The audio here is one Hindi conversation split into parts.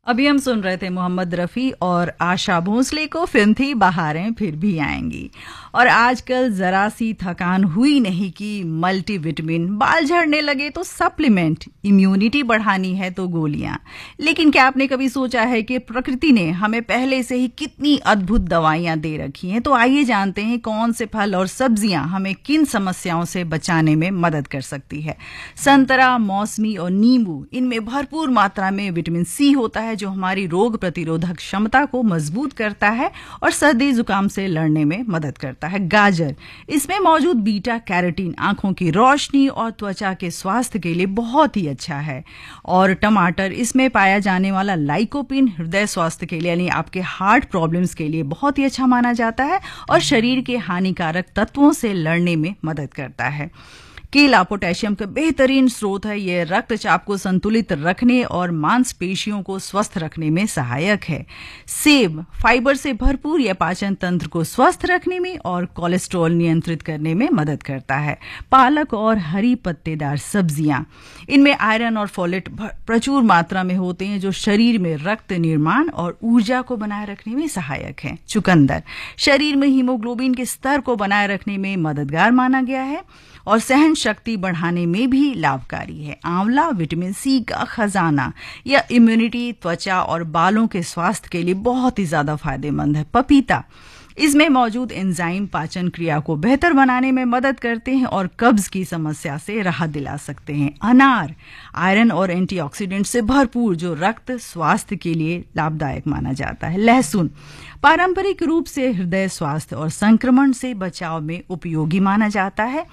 अभी हम सुन रहे थे मोहम्मद रफ़ी और आशा भोसले को। फिल्म थी बहारें फिर भी आएंगी। और आजकल जरा सी थकान हुई नहीं कि मल्टीविटामिन, बाल झड़ने लगे तो सप्लीमेंट, इम्यूनिटी बढ़ानी है तो गोलियां। लेकिन क्या आपने कभी सोचा है कि प्रकृति ने हमें पहले से ही कितनी अद्भुत दवाइयां दे रखी हैं? तो आइए जानते हैं कौन से फल और सब्जियां हमें किन समस्याओं से बचाने में मदद कर सकती है। संतरा, मौसमी और नींबू, इनमें भरपूर मात्रा में विटामिन सी होता है जो हमारी रोग प्रतिरोधक क्षमता को मजबूत करता है और सर्दी जुकाम से लड़ने में मदद करता है। गाजर, इसमें मौजूद बीटा कैरोटीन आंखों की रोशनी और त्वचा के स्वास्थ्य के लिए बहुत ही अच्छा है। और टमाटर, इसमें पाया जाने वाला लाइकोपिन हृदय स्वास्थ्य के लिए यानी आपके हार्ट प्रॉब्लम्स के लिए बहुत ही अच्छा माना जाता है और शरीर के हानिकारक तत्वों से लड़ने में मदद करता है। केला पोटेशियम का बेहतरीन स्रोत है। यह रक्तचाप को संतुलित रखने और मांसपेशियों को स्वस्थ रखने में सहायक है। सेब फाइबर से भरपूर, यह पाचन तंत्र को स्वस्थ रखने में और कोलेस्ट्रॉल नियंत्रित करने में मदद करता है। पालक और हरी पत्तेदार सब्जियां, इनमें आयरन और फोलेट प्रचुर मात्रा में होते हैं जो शरीर में रक्त निर्माण और ऊर्जा को बनाए रखने में सहायक है। चुकंदर शरीर में हीमोग्लोबिन के स्तर को बनाए रखने में मददगार माना गया है और सहन शक्ति बढ़ाने में भी लाभकारी है। आंवला विटामिन सी का खजाना, यह इम्यूनिटी, त्वचा और बालों के स्वास्थ्य के लिए बहुत ही ज्यादा फायदेमंद है। पपीता, इसमें मौजूद एंजाइम पाचन क्रिया को बेहतर बनाने में मदद करते हैं और कब्ज की समस्या से राहत दिला सकते हैं। अनार आयरन और एंटीऑक्सीडेंट से भरपूर जो रक्त स्वास्थ्य के लिए लाभदायक माना जाता है। लहसुन पारंपरिक रूप से हृदय स्वास्थ्य और संक्रमण से बचाव में उपयोगी माना जाता है।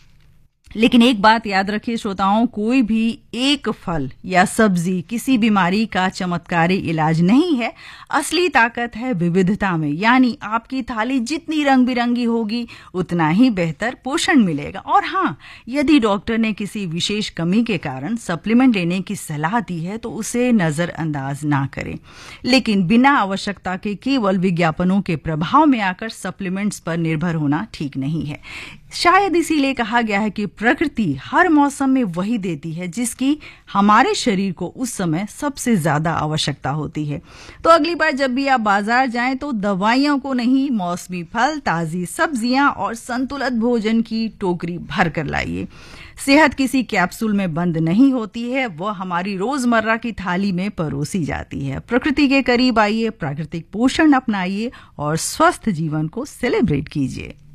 लेकिन एक बात याद रखिए श्रोताओं, कोई भी एक फल या सब्जी किसी बीमारी का चमत्कारी इलाज नहीं है। असली ताकत है विविधता में, यानी आपकी थाली जितनी रंग बिरंगी होगी उतना ही बेहतर पोषण मिलेगा। और हाँ, यदि डॉक्टर ने किसी विशेष कमी के कारण सप्लीमेंट लेने की सलाह दी है तो उसे नजरअंदाज ना करें। लेकिन बिना आवश्यकता के केवल विज्ञापनों के प्रभाव में आकर सप्लीमेंट्स पर निर्भर होना ठीक नहीं है। शायद इसीलिए कहा गया है कि प्रकृति हर मौसम में वही देती है जिसकी हमारे शरीर को उस समय सबसे ज्यादा आवश्यकता होती है। तो अगली बार जब भी आप बाजार जाएं तो दवाइयों को नहीं, मौसमी फल, ताजी सब्जियां और संतुलित भोजन की टोकरी भर कर लाइए। सेहत किसी कैप्सूल में बंद नहीं होती है, वह हमारी रोजमर्रा की थाली में परोसी जाती है। प्रकृति के करीब आइए, प्राकृतिक पोषण अपनाइए और स्वस्थ जीवन को सेलिब्रेट कीजिए।